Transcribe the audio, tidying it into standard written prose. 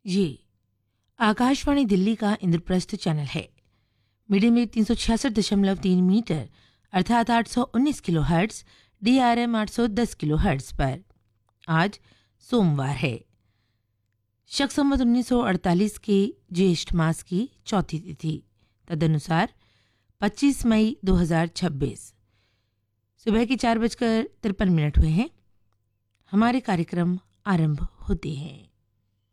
ये आकाशवाणी दिल्ली का इंद्रप्रस्थ चैनल है। मीडियम वेव 366.3 मीटर अर्थात 819 kilo hertz, DRM 810 kilo hertz पर आज सोमवार है। शक संवत 1948 के ज्येष्ठ मास की चौथी तिथि, तदनुसार 25 मई 2026 सुबह के 4:53 हुए हैं। हमारे कार्यक्रम आरंभ होते हैं।